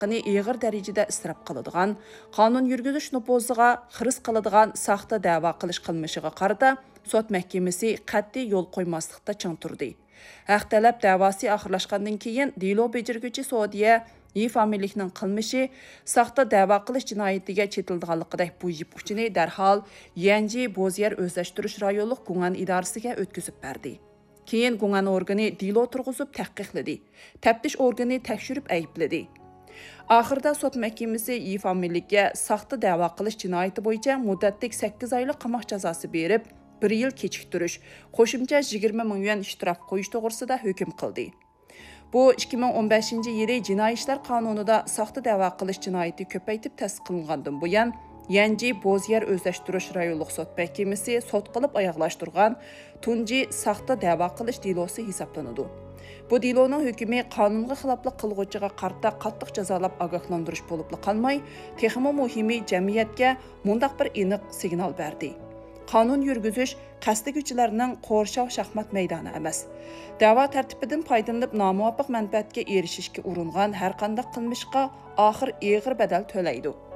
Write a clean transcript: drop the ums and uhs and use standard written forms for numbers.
haqqını ağır dərəcədə israf qıladigan, qanun yürgüzüş nüfuziga xiris qiladigan saxta da'vo qilish qilmishiga qarata sot mahkamasi qat'iy yo'l qo'ymaslikda ching turdi. Haq talab da'vosi oxirlashgandan keyin delo bejirgüchi Saudiya familikning qilmishi saxta da'vo qilish jinoyatiga chetildiganligidek bu yip uchini darhol Yanji Bozier o'zlashtirish rayonlik Gungan idorasiga o'tkazib berdi. Keyin Gungan organi delo turg'izib tahqiqladi. Taftish organi tekshirib aybladi. Oxirida sot mahkamasi familikga saxta da'vo qilish jinoyati bo'yicha muddatlik 8 oylik qamoq jazosi berib, 1 yil kechiktirish, qo'shimcha 20 ming yuan ishtirof qo'yish to'g'risida hukm qildi. Bu 2015-yili Jinoiy ishlar qonunida saxta da'vo qilish jinoyati ko'paytib tasdiqlangandan buyon Yanji Bozier o'zlashtirish rayonlik sot mahkamasi sot qilib oyoqlashtirgan tunji saxta da'vo qilish delosi hisoblanadi. Bu deloning hukmi qonunga xiloflik qilg'uchiga qarta qattiq jazolab ogohlantirish bo'lib qolmay, texmo muhimi jamiyatga mundaq bir aniq signal berdi. Qonun yürgüzüş qasdigüchilarning qo'rshav shaxmat maydoni emas. Da'vo tartibidan foydalanib nomuvofiq manfaatga erishishga uringan har qanday qilmishga oxir og'ir badal to'laydi.